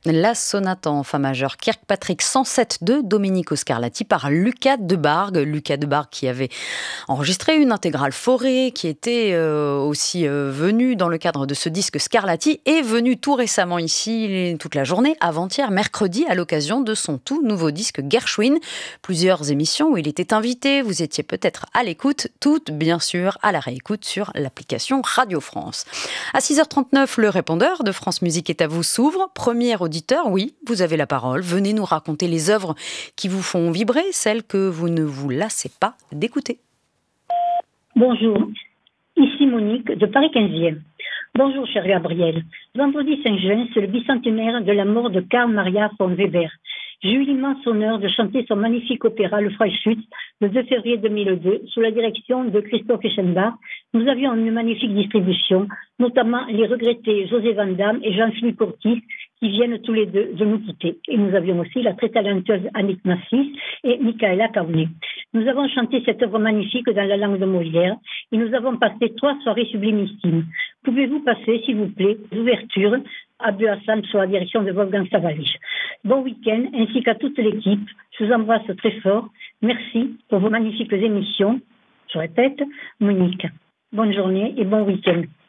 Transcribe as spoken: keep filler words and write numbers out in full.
La sonate en fa majeur Kirkpatrick cent sept de Domenico Scarlatti par Lucas Debargue. Lucas Debargue qui avait enregistré une intégrale Fauré, qui était euh, aussi euh, venu dans le cadre de ce disque Scarlatti, est venu tout récemment ici, toute la journée, avant-hier, mercredi, à l'occasion de son tout nouveau disque Gershwin. Plusieurs émissions où il était invité, vous étiez peut-être à l'écoute, toutes bien sûr à la réécoute sur l'application Radio France. À six heures trente-neuf, le répondeur de France Musique est à vous s'ouvre. Premier auditeur, oui, vous avez la parole. Venez nous raconter les œuvres qui vous font vibrer, celles que vous ne vous lassez pas d'écouter. Bonjour, ici Monique de Paris quinzième. Bonjour cher Gabriel. Vendredi cinq juin, c'est le bicentenaire de la mort de Karl Maria von Weber. J'ai eu l'immense honneur de chanter son magnifique opéra Le Freischütz le deux février deux mille deux sous la direction de Christoph Eschenbach. Nous avions une magnifique distribution, notamment les regrettés José Van Damme et Jean-Philippe Ortiz qui viennent tous les deux de nous quitter. Et nous avions aussi la très talentueuse Annick Massis et Michaela Carnet. Nous avons chanté cette œuvre magnifique dans la langue de Molière et nous avons passé trois soirées sublimissimes. Pouvez-vous passer, s'il vous plaît, l'ouverture à Buassan sous la direction de Wolfgang Savalich. Bon week-end ainsi qu'à toute l'équipe. Je vous embrasse très fort. Merci pour vos magnifiques émissions. Je répète, Monique. Bonne journée et bon week-end.